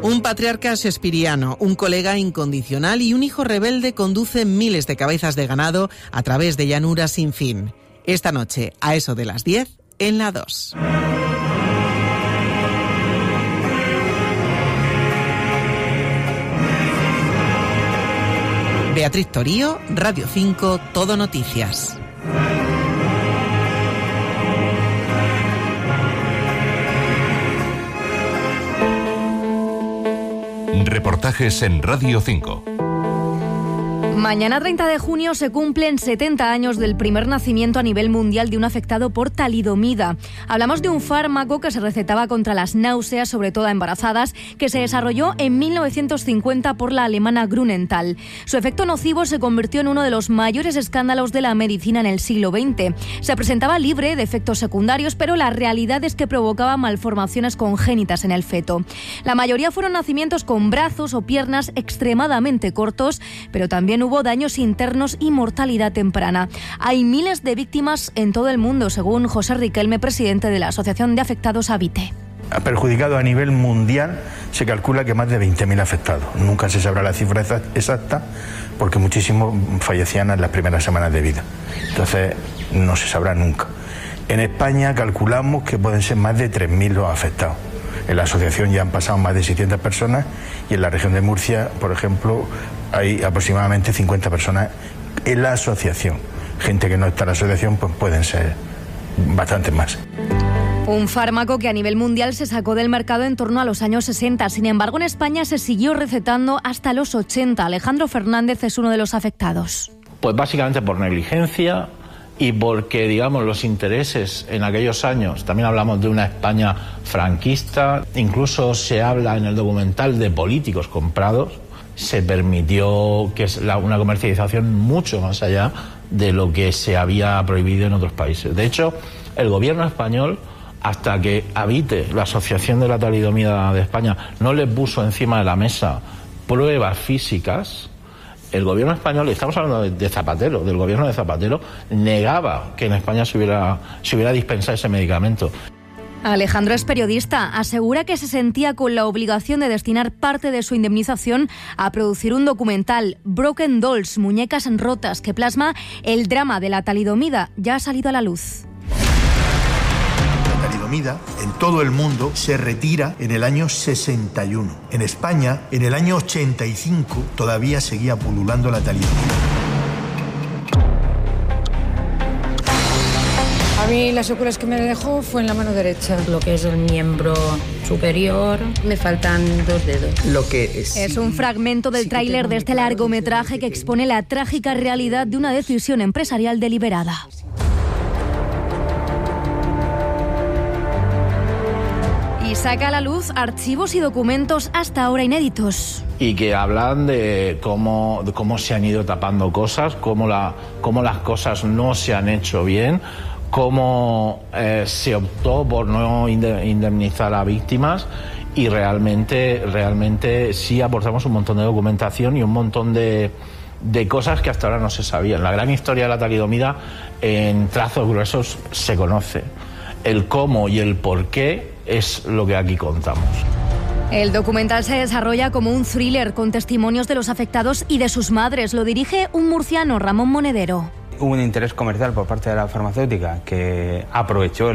Un patriarca shakespeariano, un colega incondicional y un hijo rebelde conducen miles de cabezas de ganado a través de llanuras sin fin. Esta noche, a eso de las 10, en la 2. Beatriz Torío, Radio 5, Todo Noticias. Reportajes en Radio 5. Mañana 30 de junio se cumplen 70 años del primer nacimiento a nivel mundial de un afectado por talidomida. Hablamos de un fármaco que se recetaba contra las náuseas, sobre todo a embarazadas, que se desarrolló en 1950 por la alemana Grünenthal. Su efecto nocivo se convirtió en uno de los mayores escándalos de la medicina en el siglo XX. Se presentaba libre de efectos secundarios, pero la realidad es que provocaba malformaciones congénitas en el feto. La mayoría fueron nacimientos con brazos o piernas extremadamente cortos, pero también hubo daños internos y mortalidad temprana. Hay miles de víctimas en todo el mundo, según José Riquelme, presidente de la Asociación de Afectados AVITE. Ha perjudicado a nivel mundial, se calcula que más de 20.000 afectados. Nunca se sabrá la cifra exacta porque muchísimos fallecían en las primeras semanas de vida. Entonces no se sabrá nunca. En España calculamos que pueden ser más de 3.000 los afectados. En la asociación ya han pasado más de 600 personas y en la región de Murcia, por ejemplo, hay aproximadamente 50 personas en la asociación. Gente que no está en la asociación, pues pueden ser bastantes más. Un fármaco que a nivel mundial se sacó del mercado en torno a los años 60. Sin embargo, en España se siguió recetando hasta los 80. Alejandro Fernández es uno de los afectados. Pues básicamente por negligencia y porque, digamos, los intereses en aquellos años, también hablamos de una España franquista, incluso se habla en el documental de políticos comprados, se permitió que es una comercialización mucho más allá de lo que se había prohibido en otros países. De hecho, el gobierno español, hasta que AVITE, la Asociación de la Talidomida de España, no le puso encima de la mesa pruebas físicas, el gobierno español, estamos hablando de Zapatero, del gobierno de Zapatero, negaba que en España se hubiera dispensado ese medicamento. Alejandro es periodista. Asegura que se sentía con la obligación de destinar parte de su indemnización a producir un documental, Broken Dolls, muñecas rotas, que plasma el drama de la talidomida. Ya ha salido a la luz. La talidomida en todo el mundo se retira en el año 61. En España, en el año 85, todavía seguía pululando la talidomida. A mí las secuelas que me dejó fue en la mano derecha. Lo que es el miembro superior, me faltan 2 dedos. Lo que es un fragmento del tráiler de este largometraje que expone la trágica realidad de una decisión empresarial deliberada. Y saca a la luz archivos y documentos hasta ahora inéditos. Y que hablan de cómo se han ido tapando cosas, cómo las cosas no se han hecho bien, cómo se optó por no indemnizar a víctimas y realmente sí aportamos un montón de documentación y un montón de cosas que hasta ahora no se sabían. La gran historia de la talidomida en trazos gruesos se conoce. El cómo y el por qué es lo que aquí contamos. El documental se desarrolla como un thriller con testimonios de los afectados y de sus madres. Lo dirige un murciano, Ramón Monedero. Hubo un interés comercial por parte de la farmacéutica que aprovechó